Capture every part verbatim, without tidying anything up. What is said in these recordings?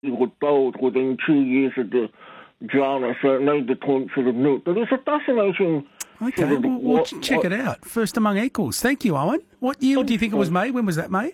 he got bowled within two years of the drama, so it made the point sort of moot. But it's a fascinating... Okay, sort of, well, we'll what, check what, it out. First Among Equals. Thank you, Owen. What year do you think it was made? When was that made?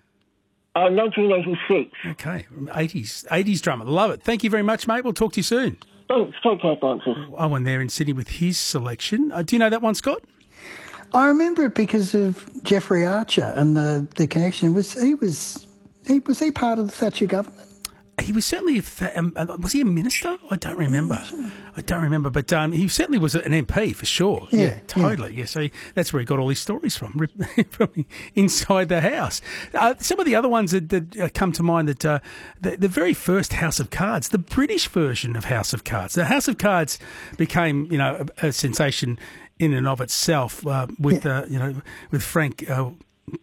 Uh, nineteen eighty-six. Okay, eighties, eighties drama. Love it. Thank you very much, mate. We'll talk to you soon. Thanks. Take care, Francis. Owen there in Sydney with his selection. Uh, do you know that one, Scott? I remember it because of Jeffrey Archer and the, the connection. Was he was he was he part of the Thatcher government? He was certainly, a, um, was he a minister? I don't remember. I don't remember, but um, he certainly was an M P for sure. Yeah, yeah totally. Yeah. yeah, so he, that's where he got all his stories from, from inside the house. Uh, some of the other ones that, that come to mind, that uh, the, the very first House of Cards, the British version of House of Cards. The House of Cards became, you know, a, a sensation in and of itself uh, with, yeah. uh, you know, with Frank. Uh,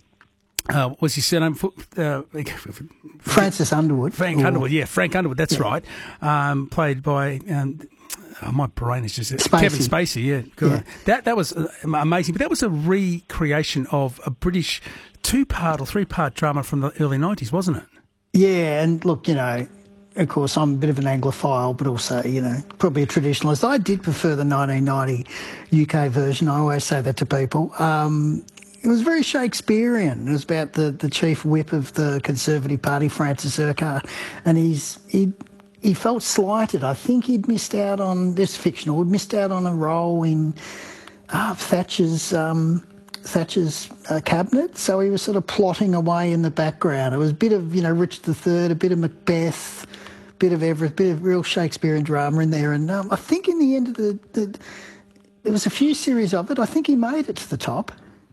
Uh, was his surname? Uh, Francis Underwood. Frank or, Underwood, yeah, Frank Underwood, that's yeah. right. Um, played by, um, oh, my brain is just... Spacey. Kevin Spacey, yeah. yeah. That that was amazing. But that was a recreation of a British two-part or three-part drama from the early nineties, wasn't it? Yeah, and look, you know, of course, I'm a bit of an Anglophile, but also, you know, probably a traditionalist. I did prefer the nineteen ninety U K version. I always say that to people. Um... It was very Shakespearean. It was about the, the chief whip of the Conservative Party, Francis Urquhart, and he's he he felt slighted. I think he'd missed out on this fictional. He'd missed out on a role in uh, Thatcher's um, Thatcher's uh, cabinet, so he was sort of plotting away in the background. It was a bit of you know Richard the Third, a bit of Macbeth, a bit of every, bit of real Shakespearean drama in there. And um, I think in the end of the, the there was a few series of it. I think he made it to the top.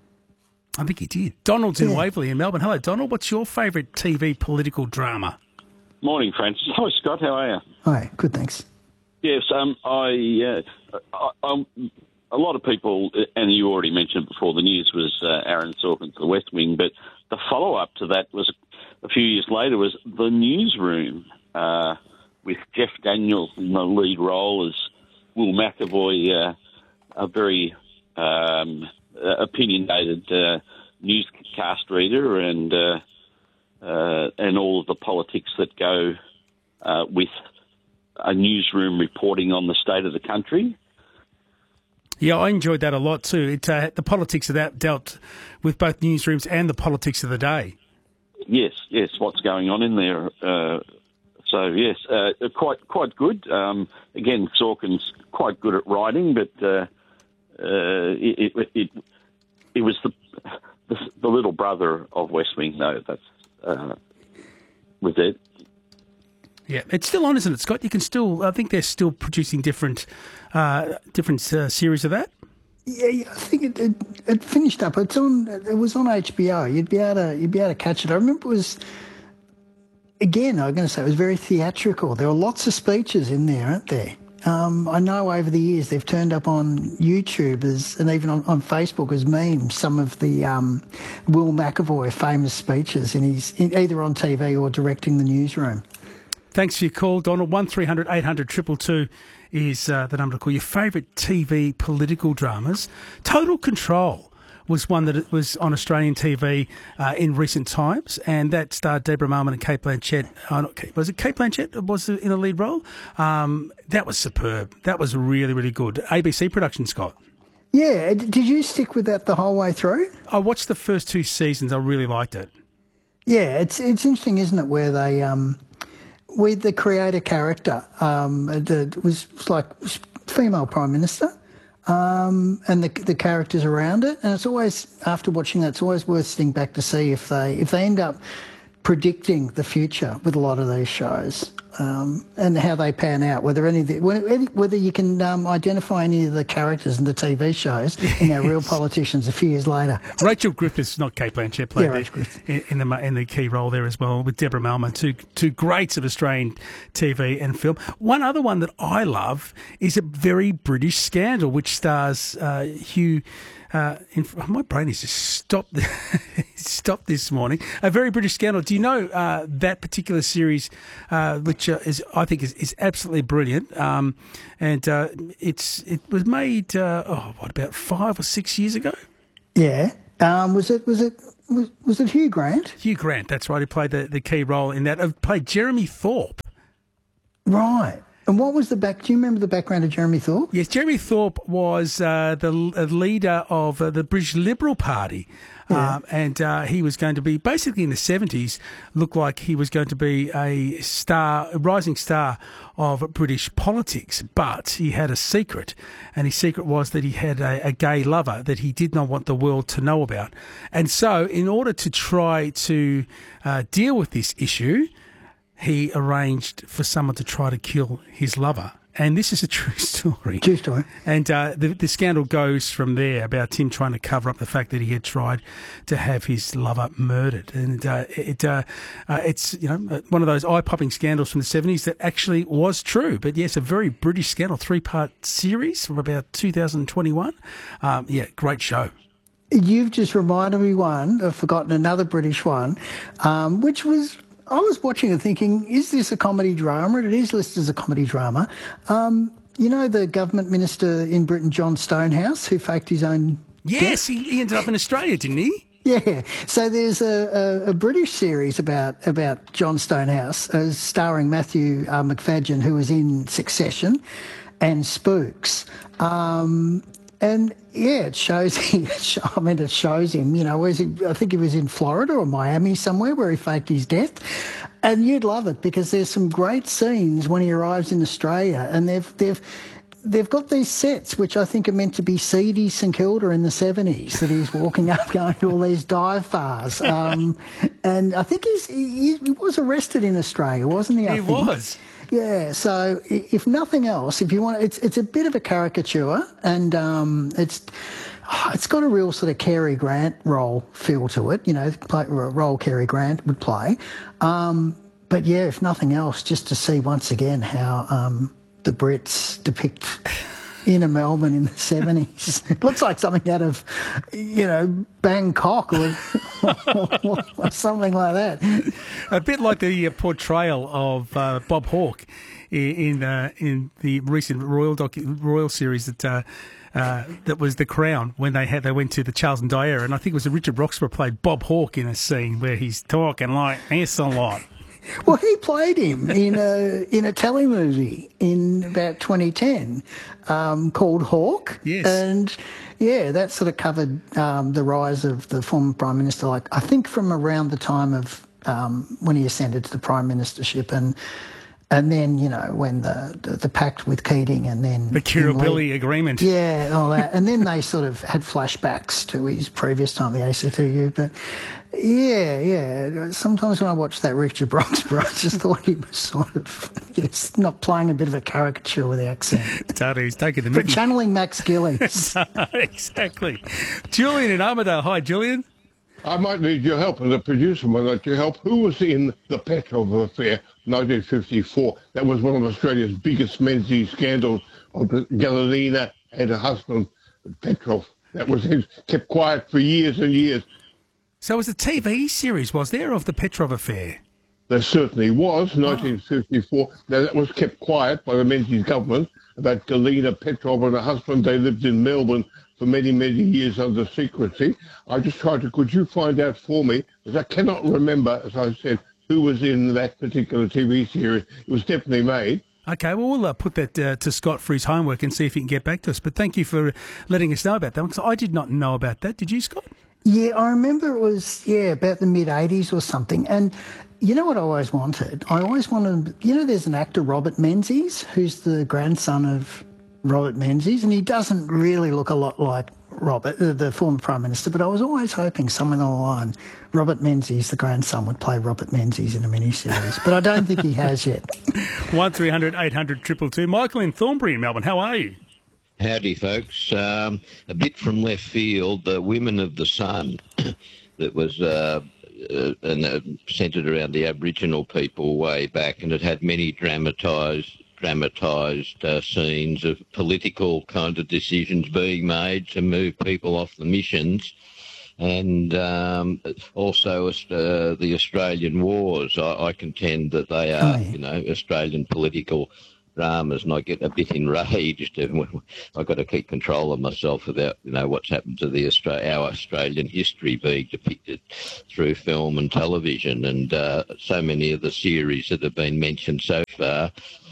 I think he did. Donald's in yeah. Waverley in Melbourne. Hello, Donald. What's your favourite T V political drama? Morning, Francis. Hi, Scott. How are you? Hi. Good, thanks. Yes, um, I, uh, I, I, a lot of people, and you already mentioned before, the news was uh, Aaron Sorkin to the West Wing, but the follow-up to that was a few years later was The Newsroom uh, with Jeff Daniels in the lead role as Will McAvoy, uh, a very... Um, Uh, opinionated uh, newscast reader and uh, uh, and all of the politics that go uh, with a newsroom reporting on the state of the country. Yeah, I enjoyed that a lot too. It, uh, the politics of that dealt with both newsrooms and the politics of the day. Yes, yes, what's going on in there. Uh, so, yes, uh, quite quite good. Um, again, Sorkin's quite good at writing, but... Uh, Uh, it, it, it it was the, the the little brother of West Wing, though. That's uh, was it. Yeah, it's still on, isn't it, Scott? You can still. I think they're still producing different uh, different uh, series of that. Yeah, yeah, I think it, it it finished up. It's on. It was on H B O. You'd be able to you'd be able to catch it. I remember it was. Again, I'm going to say it was very theatrical. There were lots of speeches in there, aren't there? Um, I know over the years they've turned up on YouTube as, and even on, on Facebook as memes some of the um, Will McAvoy famous speeches, and he's in, either on T V or directing the newsroom. Thanks for your call, Donald. one three hundred eight hundred two two two is uh, the number to call. Your favourite T V political dramas. Total Control was one that was on Australian T V uh, in recent times, and that starred Deborah Mailman and Kate Blanchett. Oh, not Kate, was it Kate Blanchett was in a lead role? Um, that was superb. That was really, really good. A B C production, Scott. Yeah. Did you stick with that the whole way through? I watched the first two seasons. I really liked it. Yeah, it's it's interesting, isn't it, where they... Um, with the creator character, um, it was like female Prime Minister, Um, and the the characters around it, and it's always, after watching that, it's always worth sitting back to see if they if they end up predicting the future with a lot of these shows, um, and how they pan out. Whether any of the, whether you can um, identify any of the characters in the T V shows in our real politicians a few years later. Rachel Griffiths, not Kate Blanchett, played yeah, the, in the in the key role there as well, with Deborah Mailman, two two greats of Australian T V and film. One other one that I love is A Very British Scandal, which stars uh, Hugh. Uh, in, my brain is just stopped. stopped this morning. A Very British Scandal. Do you know uh, that particular series, uh, which uh, is I think is, is absolutely brilliant, um, and uh, it's it was made uh, oh what about five or six years ago? Yeah. Um, was it was it was, was it Hugh Grant? Hugh Grant, that's right. He played the, the key role in that. He played Jeremy Thorpe. Right. And what was the back? Do you remember the background of Jeremy Thorpe? Yes, Jeremy Thorpe was uh, the uh, leader of uh, the British Liberal Party. Yeah. Um, and uh, he was going to be, basically in the seventies, looked like he was going to be a star, a rising star of British politics. But he had a secret, and his secret was that he had a, a gay lover that he did not want the world to know about. And so, in order to try to uh, deal with this issue, he arranged for someone to try to kill his lover. And this is a true story. True story. And uh, the, the scandal goes from there about him trying to cover up the fact that he had tried to have his lover murdered. And uh, it uh, uh, it's, you know, one of those eye-popping scandals from the seventies that actually was true. But yes, a very British scandal, three-part series from about two thousand twenty-one. Um, yeah, great show. You've just reminded me one. I've forgotten another British one, um, which was... I was watching and thinking, is this a comedy drama? It is listed as a comedy drama. Um, you know the government minister in Britain, John Stonehouse, who faked his own Yes, death? he, he ended up in Australia, didn't he? Yeah. So there's a, a, a British series about about John Stonehouse, uh, starring Matthew uh, McFadyen, who was in Succession and Spooks. Um, and yeah, it shows him, I mean, it shows him, you know, where's he, I think he was in Florida or Miami somewhere where he faked his death. And you'd love it because there's some great scenes when he arrives in Australia, and they've, they've, they've got these sets which I think are meant to be seedy St Kilda in the seventies, that he's walking up going to all these dive bars. Um, and I think he's, he, he was arrested in Australia, wasn't he? I He think. was. Yeah, so if nothing else, if you want, it's it's a bit of a caricature, and um, it's it's got a real sort of Cary Grant role feel to it, you know, play, role Cary Grant would play. Um, but yeah, if nothing else, just to see once again how um, the Brits depict inner Melbourne in the seventies. It looks like something out of, you know, Bangkok or, or, or something like that. A bit like the uh, portrayal of uh, Bob Hawke in in, uh, in the recent Royal docu- Royal series that uh, uh, that was The Crown, when they had they went to the Charles and Diana, and I think it was Richard Roxburgh played Bob Hawke in a scene where he's talking like this a lot. Well, he played him in a in a telemovie in about twenty ten um, called Hawke. Yes. And yeah, that sort of covered um, the rise of the former Prime Minister, like I think from around the time of um, when he ascended to the Prime Ministership, and and then, you know, when the, the, the pact with Keating, and then... The Kirribilli agreement. Yeah, all that. And then they sort of had flashbacks to his previous time, the A C T U. But yeah, yeah. Sometimes when I watched that Richard Roxburgh, I just thought he was sort of just not playing a bit of a caricature with the accent. Totally, he's taking the But mickey. channeling Max Gillies. Exactly. Julian in Armidale. Hi, Julian. I might need your help, and the producer might need your help. Who was in the Petrov affair, nineteen fifty-four? That was one of Australia's biggest Menzies scandals of Galina and her husband, Petrov. That was kept quiet for years and years. So it was a T V series, was there, of the Petrov affair? There certainly was, nineteen fifty-four. Now, that was kept quiet by the Menzies government about Galina Petrov and her husband. They lived in Melbourne for many, many years under secrecy. I just tried to, could you find out for me, because I cannot remember, as I said, who was in that particular T V series. It was definitely made. Okay, well, we'll uh, put that uh, to Scott for his homework and see if he can get back to us. But thank you for letting us know about that one, because I did not know about that. Did you, Scott? Yeah, I remember it was, yeah, about the mid-eighties or something. And you know what I always wanted? I always wanted, you know, there's an actor, Robert Menzies, who's the grandson of Robert Menzies, and he doesn't really look a lot like Robert, uh, the former Prime Minister, but I was always hoping somewhere along the line, Robert Menzies, the grandson, would play Robert Menzies in a miniseries, but I don't think he has yet. one three hundred eight hundred two two two. Michael in Thornbury in Melbourne, how are you? Howdy, folks. Um, a bit from left field, the Women of the Sun that was uh, uh, and, uh, centred around the Aboriginal people way back, and it had many dramatised dramatised uh, scenes of political kind of decisions being made to move people off the missions, and um, also uh, the Australian wars. I, I contend that they are, oh, yeah. you know, Australian political dramas, and I get a bit enraged. I've got to keep control of myself about, you know, what's happened to the Austra- our Australian history being depicted through film and television, and uh, so many of the series that have been mentioned so far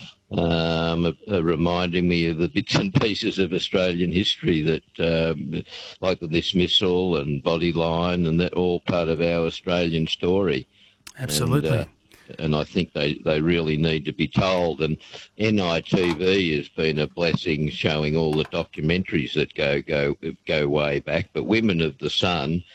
um, are, are reminding me of the bits and pieces of Australian history that, um, like the Dismissal and Bodyline, and that all part of our Australian story. Absolutely. And, uh, And I think they, they really need to be told. And N I T V has been a blessing, showing all the documentaries that go go go way back. But Women of the Sun,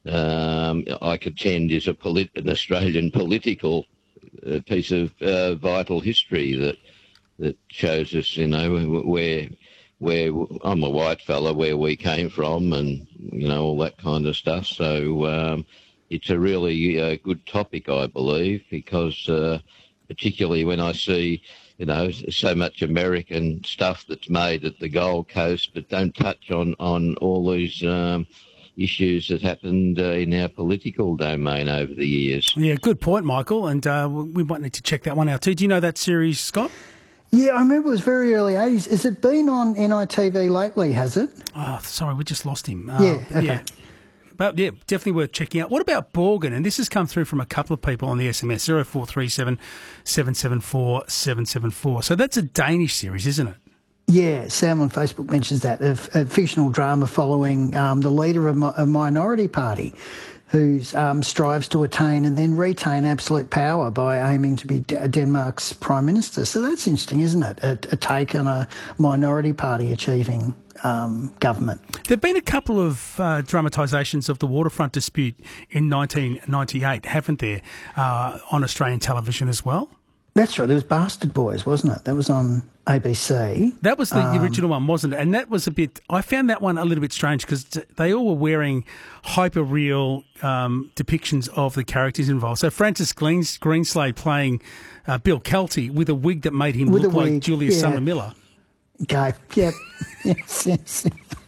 um, I contend, is a polit- an Australian political uh, piece of uh, vital history that that shows us, you know, where where I'm a white fella, where we came from, and you know, all that kind of stuff. So. Um, It's a really uh, good topic, I believe, because uh, particularly when I see, you know, so much American stuff that's made at the Gold Coast, but don't touch on, on all these um, issues that happened uh, in our political domain over the years. Yeah, good point, Michael, and uh, we might need to check that one out too. Do you know that series, Scott? Yeah, I remember it was very early eighties. Has it been on N I T V lately, has it? Oh, sorry, we just lost him. Uh, Yeah, okay. Yeah. But yeah, definitely worth checking out. What about Borgen? And this has come through from a couple of people on the S M S, zero four three seven, seven seven four, seven seven four. So that's a Danish series, isn't it? Yeah, Sam on Facebook mentions that, a, a fictional drama following um, the leader of a minority party who um, strives to attain and then retain absolute power by aiming to be D- Denmark's Prime Minister. So that's interesting, isn't it? A, a take on a minority party achieving um, government. There have been a couple of uh, dramatisations of the waterfront dispute in nineteen ninety-eight, haven't there, uh, on Australian television as well? That's right. There was Bastard Boys, wasn't it? That was on A B C. That was the Um, original one, wasn't it? And that was a bit... I found that one a little bit strange because they all were wearing hyper-real um, depictions of the characters involved. So Francis Greens, Greenslade playing uh, Bill Kelty with a wig that made him With look a like wig, Julius yeah. Sumner Miller. Okay. Yep. yes, yes.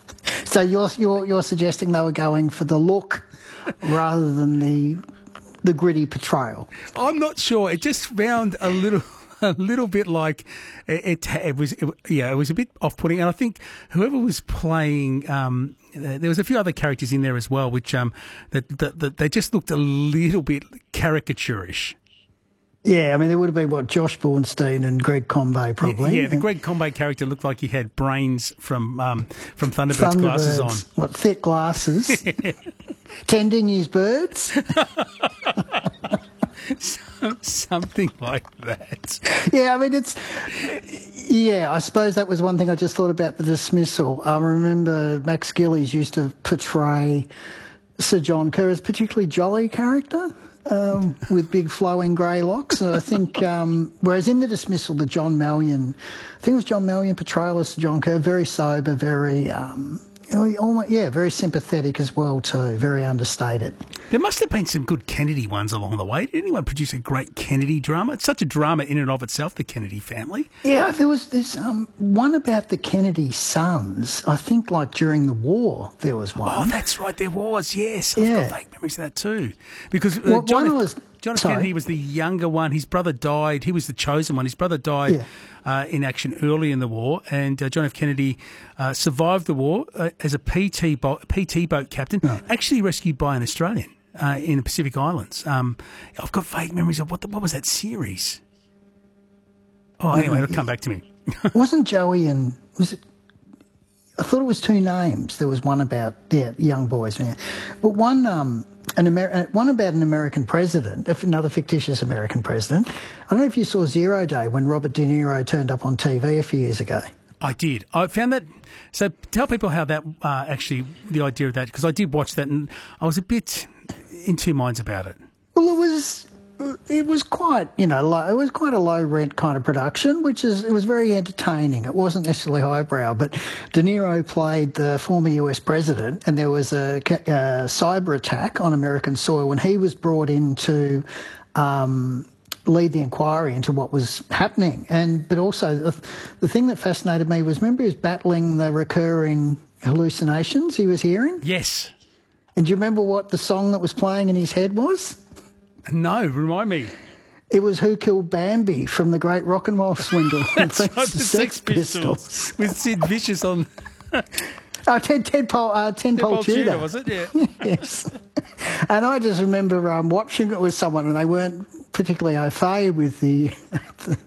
So you're, you're, you're suggesting they were going for the look rather than the... the gritty portrayal. I'm not sure. It just found a little, a little bit like it. It, it was, it, yeah, it was a bit off-putting. And I think whoever was playing, um, there was a few other characters in there as well, which um, that, that, that they just looked a little bit caricaturish. Yeah, I mean, there would have been, what, Josh Bornstein and Greg Combay, probably. Yeah, the Greg Combay character looked like he had brains from um, from Thunderbird's Thunderbirds, glasses on. What, thick glasses? Tending his birds? Something like that. Yeah, I mean, it's... Yeah, I suppose that was one thing I just thought about the Dismissal. I remember Max Gillies used to portray Sir John Kerr as a particularly jolly character. Um, with big flowing grey locks. And I think, um, whereas in The Dismissal, the John Mallion, I think it was John Mallion portrayal as John Kerr, very sober, very, um, you know, almost, yeah, very sympathetic as well too, very understated. There must have been some good Kennedy ones along the way. Did anyone produce a great Kennedy drama? It's such a drama in and of itself, the Kennedy family. Yeah, there was this um, one about the Kennedy sons. I think like during the war there was one. Oh, that's right, there was, yes. I've Yeah. got vague memories of that too. Because uh, Well, John, one F, was- John F. sorry. Kennedy was the younger one. His brother died. He was the chosen one. His brother died Yeah. uh, in action early in the war, and uh, John F. Kennedy uh, survived the war uh, as a P T, bo- P T boat captain, actually rescued by an Australian uh, in the Pacific Islands. Um, I've got vague memories of what the, what was that series? Oh, anyway, it'll come back to me. Wasn't Joey and... was it? I thought it was two names. There was one about, yeah, young boys. Yeah. But one... Um, An Amer- one about an American president, another fictitious American president. I don't know if you saw Zero Day when Robert De Niro turned up on T V a few years ago. I did. I found that. So tell people how that uh, actually, the idea of that, because I did watch that and I was a bit in two minds about it. Well, it was it was quite, you know, low, it was quite a low rent kind of production, which is, it was very entertaining. It wasn't necessarily highbrow, but De Niro played the former U S president, and there was a, a cyber attack on American soil when he was brought in to um, lead the inquiry into what was happening. And but also the, the thing that fascinated me was, remember, he was battling the recurring hallucinations he was hearing. Yes. And do you remember what the song that was playing in his head was? No, remind me. It was Who Killed Bambi from the Great Rock and Roll Swindle. That's right, the Sex Sex Pistols. Pistols with Sid Vicious on. Oh, Ted, Ted Pole, uh, Ted Pole Paul Tudor. Tudor, was it? Yeah. Yes. And I just remember um, watching it with someone, and they weren't particularly au fait with the